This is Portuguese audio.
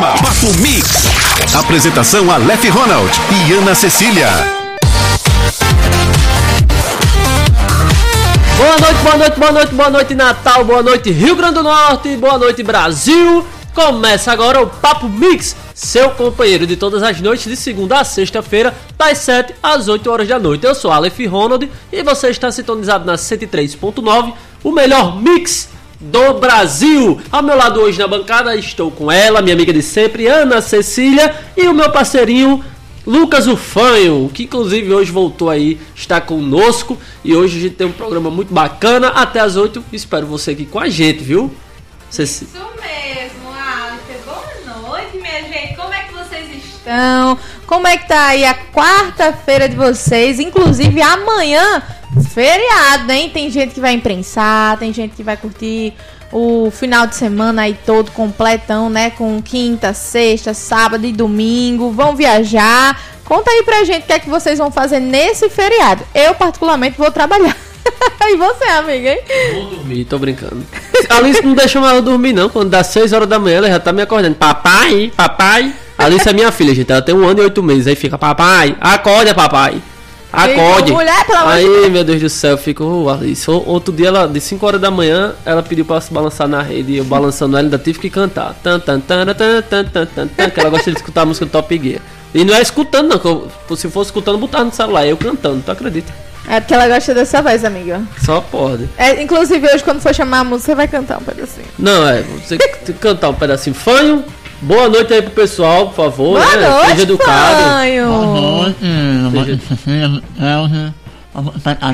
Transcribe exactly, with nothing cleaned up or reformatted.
programa Papo Mix. Apresentação Aleph Ronald e Ana Cecília. Boa noite, boa noite, boa noite, boa noite Natal, boa noite Rio Grande do Norte, boa noite Brasil. Começa agora o Papo Mix, seu companheiro de todas as noites, de segunda a sexta-feira, das sete às oito horas da noite. Eu sou Aleph Ronald e você está sintonizado na cento e três ponto nove, o melhor mix do Brasil. Ao meu lado hoje na bancada estou com ela, minha amiga de sempre, Ana Cecília, e o meu parceirinho Lucas Ufanho, que inclusive hoje voltou aí, está conosco. E hoje a gente tem um programa muito bacana, até as oito. Espero você aqui com a gente, viu? Ceci... Isso mesmo, Aleph. Boa noite, minha gente. Como é que vocês estão? Como é que tá aí a quarta-feira de vocês? Inclusive amanhã, feriado, hein? Tem gente que vai imprensar, tem gente que vai curtir o final de semana aí todo completão, né? Com quinta, sexta, sábado e domingo. Vão viajar. Conta aí pra gente o que é que vocês vão fazer nesse feriado. Eu, particularmente, vou trabalhar. E você, amiga, hein? Vou dormir, tô brincando. A Alice não deixa mais eu dormir, não. Quando dá seis horas da manhã, ela já tá me acordando. Papai, papai. A Alice é minha filha, gente. Ela tem um ano e oito meses. Aí fica, papai, acorda, papai. Acorde. Mulher, pelo amor de Aí, Deus. meu Deus do céu, eu fico, oh, Alice. Outro dia, ela, de cinco horas da manhã, ela pediu pra se balançar na rede. E eu balançando ela, ainda tive que cantar. Tan, tan, tan, tan, tan, tan, tan, tan, que ela gosta de escutar a música do Top Gear. E não é escutando, não. Que eu, se fosse escutando, botava no celular. Eu cantando, tu acredita? É porque ela gosta dessa voz, amiga. Só pode. É, inclusive, hoje, quando for chamar a música, você vai cantar um pedacinho. Não, é, você tem que cantar um pedacinho. Fanho, boa noite aí pro pessoal, por favor. Boa né? noite, Seja educado. Fanho. Boa noite.